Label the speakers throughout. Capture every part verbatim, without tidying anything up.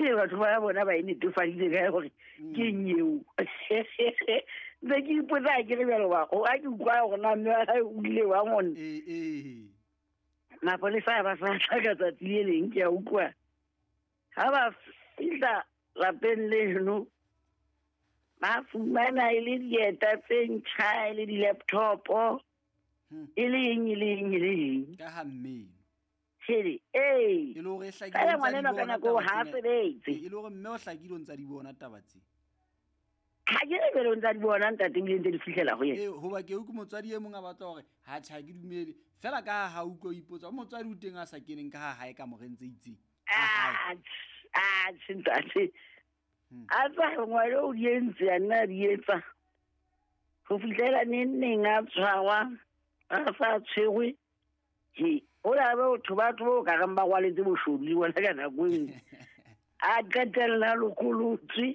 Speaker 1: e batho ba bona ba inetefadile ka gore ke nyeo nna ke ipotsa ke re bjalo ba o a ke kwa gona mme wa gae o ile wa ngone mapolesa ba sa tlhaka tsatsi le leng ke a utlwa ha ba fihla lapeng leno ba fumana e le dieta tse ntjha e le di-laptop-o e le eng e le eng e le eng
Speaker 2: ka ha mmeno
Speaker 1: Shedi, eh.
Speaker 2: E le hore hlakile
Speaker 1: ka ngwana no kana go ha sebetse
Speaker 2: e le hore mme o hlakile o ntsa di bona taba tse
Speaker 1: ha ke re bele ntsa di bona ntate di ntse di fihlela go yena
Speaker 2: eh hoba ke utlwe motswadi e mong a batla hore ha tjha ke dumele fela ka ha utlwe o ipotsa motswadi o teng a sa keneng ka ha hae ka morentse itseng
Speaker 1: ah ah sintate a tsa ngwana o di entse ya nna di etsa go fihlela neng a tshwawa a sa tshwerwe he o la ba o batho bo ka gamba wa letse boshodi wona ka nakong a qetella lokolotse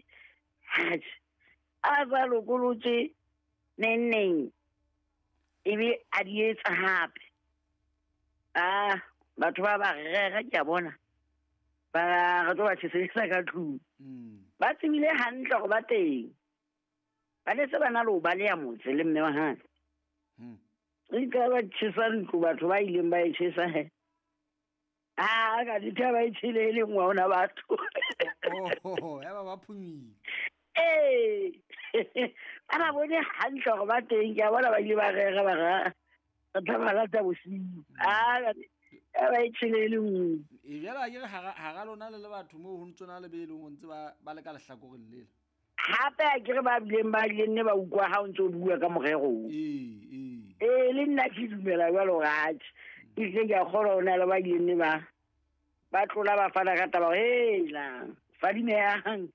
Speaker 1: a ba lokolotse neng neng ebe a di etsa hape ah batho ba ba rega ke a bona ba ga tlo ba tshisa ka thu ba tsebile hantle go ba teng ba le se bana lo ba le ya motse le mme wa hana e ka ba tshisa ntlo batho ba ileng ba e tshisa he ah ka di ka ba itshile le ngwa ona batho
Speaker 2: oh ya ba ba phumile
Speaker 1: eh ana bone hantle go ba teng ke a bona ba ile ba rega ba ga ta ba la ta bosi ah ya ba itshile le ngwa
Speaker 2: e jela ke ha ga lona le batho mo ho ntsona le be le ngo ntse ba ba le ka lehlakoreng lela
Speaker 1: hape a ke re ba bileng ba ile nne ba ukwa ha o ntse o bua ka morero
Speaker 2: eh eh
Speaker 1: eh le nna ke dumela jalo gatse e se ke a kgora ona le ba ile nne ba ba tlola ba fana ka taba hela fa di meang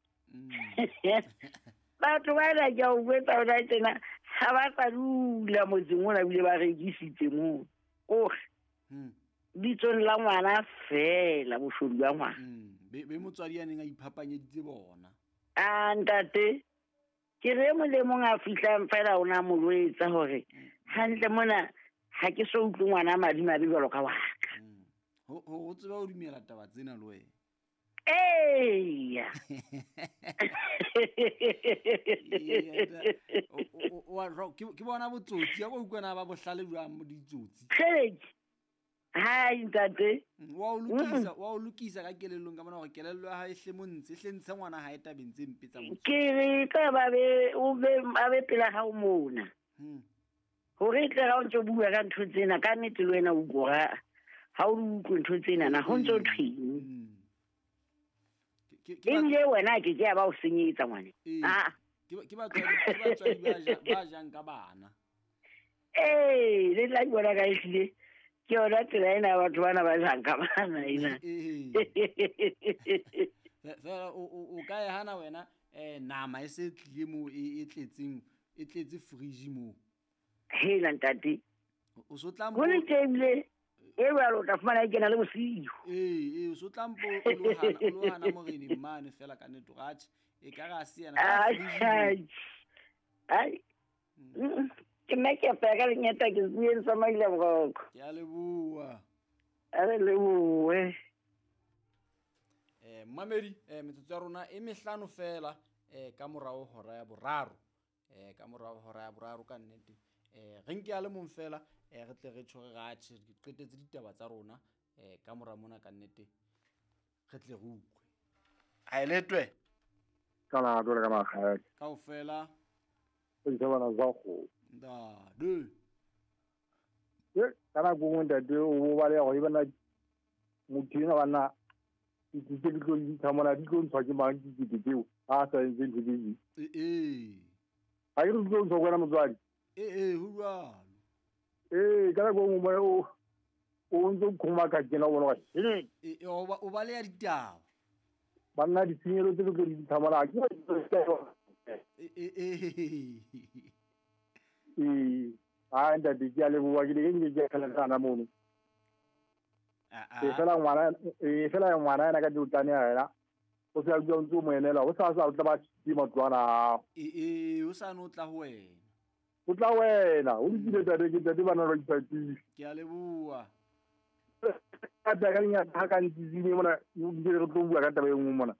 Speaker 1: batho ba ela ke a o botsa ona tsena ha ba sa dula motseng ona bile ba rekisitse moo ore bitsong la ngwana fela boshodu ba ngwana
Speaker 2: be motswadi ya neng a iphapanyeditse bona
Speaker 1: a ntate ke re mo le mong a fihlang fela ona molwetsa hore hantle mona ha ke so utlwe ngwana madi mabe jalo ka waka
Speaker 2: ho ho tseba o dumela taba tsena le wena
Speaker 1: eya
Speaker 2: wa ke bona botsotsi ya go utlwana ba bohlale jwang mo ditsotsi
Speaker 1: kheki hai ntate
Speaker 2: wa o lokisa wa o lokisa ka kelellong ka bona gore kelello ya ha e hle montse hle ntse ngwana ha e tabentse mpe tsa motho
Speaker 1: ke re ka ba be o be a be pela ha o mona hore tle ga o ntse bua ka ntho tsena ka nnete le wena o bua ha o utlwe ntho tsena na ho ntse o thweng ke ile wena ke ke ba o senyetsa ngwane ah
Speaker 2: ke ba tswadi ba jang ka bana
Speaker 1: eh le la bona ka ile ke ona tsela ena batho bana ba jang ka bana ina
Speaker 2: fela o ka ya hana wena eh nama e se tlile mo e tletseng e tletse fridge mo
Speaker 1: hela ntate
Speaker 2: o so tla
Speaker 1: mo le table e ba lo ta fumana ke na le bosiyo
Speaker 2: eh eh o so tla mpo o lo hana o lo hana mo rene mane fela ka neto gatse e ka ga se yana
Speaker 1: ai ai ke nna ke pega le nyeta ke bue sa maile bogoko
Speaker 2: ke a leboa
Speaker 1: a re leboe
Speaker 2: eh mamedi eh metsotso ya rona e mehlano fela eh ka morao hora ya boraro eh ka morao hora ya boraro ka nnete eh re nke a le mong fela eh re tle re tshore gatse ke qetetse ditaba tsa rona eh ka mora mona ka nnete re tle re ukwe a eletwe
Speaker 3: kana a dole ka magaya
Speaker 2: ka o fela
Speaker 3: o ntse bana za go
Speaker 2: da de
Speaker 3: ye kana go nda de o ba le go ibana mutina bana di ke di go di tsamana di go ntwa ke mang di di di a sa ntse di di
Speaker 2: eh eh
Speaker 3: a ke go ntwa gona motswadi
Speaker 2: eh eh huralo
Speaker 3: eh kana go mo o o ntse khoma ka kena bona
Speaker 2: eh eh o ba o ba le ya ditaba
Speaker 3: bana di tshenyelo tse go di tsamana ke
Speaker 2: eh eh
Speaker 3: eh a nda di ya le bua ke di ke ke kala kana mono e fela ngwana e fela ngwana na ka ditane ya o se a go ntse mo enela o sa sa o tla ba di motswana
Speaker 2: eh eh o sa no tla ho wena
Speaker 3: o tla wena o di le tade ke tade bana lo itsati
Speaker 2: ke a leboa
Speaker 3: ka daga nya ka ka ntsi mona o di re tlo bua ka taba e nngwe mona